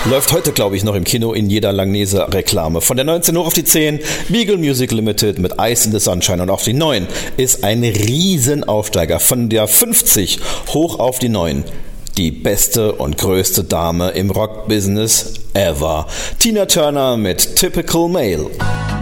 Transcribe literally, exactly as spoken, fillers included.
Läuft heute, glaube ich, noch im Kino in jeder Langnese-Reklame. Von der neunzehn Uhr auf die zehn, Beagle Music Limited mit Ice in the Sunshine. Und auf die neun ist ein Riesenaufsteiger. Von der fünfzig hoch auf die neun. Die beste und größte Dame im Rock-Business ever. Tina Turner mit Typical Male.